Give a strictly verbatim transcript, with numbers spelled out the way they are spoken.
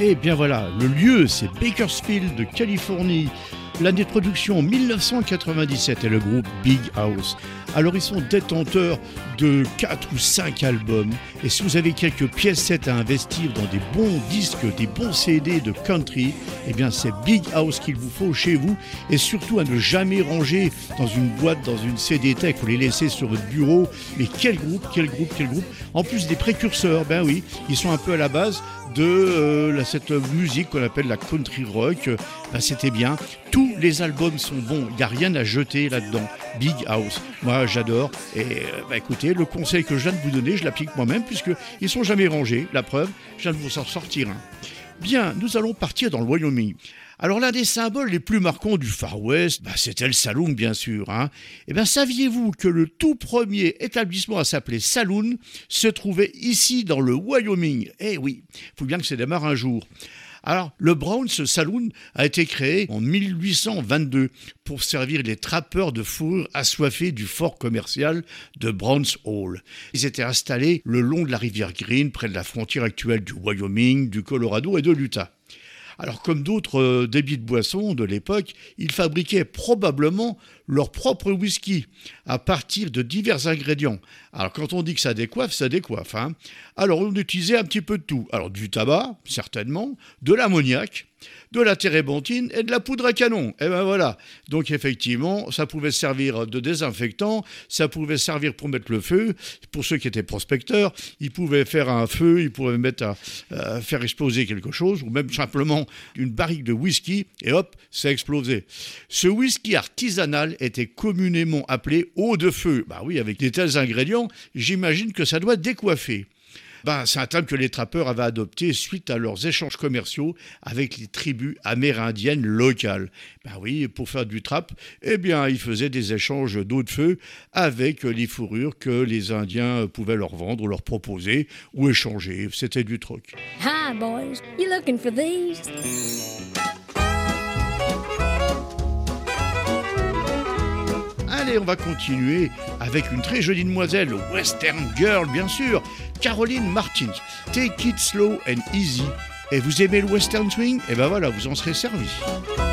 Et bien voilà, le lieu c'est Bakersfield, Californie. L'année de production mille neuf cent quatre-vingt-dix-sept et le groupe Big House. Alors ils sont détenteurs de quatre ou cinq albums et si vous avez quelques piécettes à investir dans des bons disques, des bons C D de country, eh bien c'est Big House qu'il vous faut chez vous et surtout à ne jamais ranger dans une boîte, dans une C D tech, il faut les laisser sur votre bureau. Mais quel groupe, quel groupe, quel groupe. En plus des précurseurs, ben oui, ils sont un peu à la base de euh, cette musique qu'on appelle la country rock. Ben, c'était bien. Tous les albums sont bons, il n'y a rien à jeter là-dedans. Big House, moi j'adore. Et euh, bah, écoutez, le conseil que je viens de vous donner, je l'applique moi-même puisqu'ils ne sont jamais rangés. La preuve, je viens de vous en sortir un. Bien, nous allons partir dans le Wyoming. Alors l'un des symboles les plus marquants du Far West, bah, c'était le saloon bien sûr. Hein. Et bien saviez-vous que le tout premier établissement à s'appeler Saloon se trouvait ici dans le Wyoming? Eh oui, il faut bien que ça démarre un jour. Alors, le Browns Saloon a été créé en mille huit cent vingt-deux pour servir les trappeurs de fourrure assoiffés du fort commercial de Browns Hall. Ils étaient installés le long de la rivière Green, près de la frontière actuelle du Wyoming, du Colorado et de l'Utah. Alors, comme d'autres euh, débits de boissons de l'époque, ils fabriquaient probablement leur propre whisky à partir de divers ingrédients. Alors, quand on dit que ça décoiffe, ça décoiffe. Hein. Alors, on utilisait un petit peu de tout. Alors, du tabac, certainement, de l'ammoniac, de la térébenthine et de la poudre à canon. Et ben voilà. Donc, effectivement, ça pouvait servir de désinfectant, ça pouvait servir pour mettre le feu. Pour ceux qui étaient prospecteurs, ils pouvaient faire un feu, ils pouvaient mettre à, à faire exploser quelque chose, ou même simplement une barrique de whisky, et hop, ça explosait. Ce whisky artisanal était communément appelé eau de feu. Bah oui, avec de tels ingrédients, j'imagine que ça doit décoiffer. Ben, c'est un terme que les trappeurs avaient adopté suite à leurs échanges commerciaux avec les tribus amérindiennes locales. Ben oui, pour faire du trap, eh bien, ils faisaient des échanges d'eau de feu avec les fourrures que les Indiens pouvaient leur vendre, leur proposer ou échanger. C'était du troc. Hi, boys. You looking for these? Allez, on va continuer avec une très jolie demoiselle, Western Girl, bien sûr, Caroline Martins. Take it slow and easy. Et vous aimez le Western Swing? Et ben voilà, vous en serez servi.